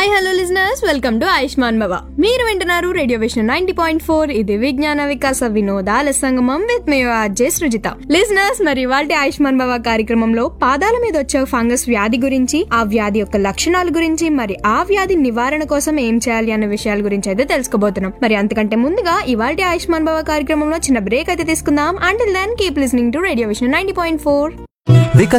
Hi hello listeners, welcome to Ayushman భవ. మీరు వింటున్నారు రేడియో విషన్ 90.4. ఇది విజ్ఞాన వికాస వినోదాల సంగమం with May RJ Srujitha. Listeners, మరి ఇవాల్టి ఆయుష్మాన్ భవ కార్యక్రమంలో పాదాల మీద వచ్చే ఫంగస్ వ్యాధి గురించి, ఆ వ్యాధి యొక్క లక్షణాల గురించి, మరి ఆ వ్యాధి నివారణ కోసం ఏం చేయాలి అన్న విషయాల గురించి అయితే తెలుసుకోబోతున్నాం. మరి అంతకంటే ముందుగా ఇవాల్టి ఆయుష్మాన్ భవ కార్యక్రమంలో చిన్న బ్రేక్ అయితే తీసుకుందాం. Until then keep listening to radio vision 90.4.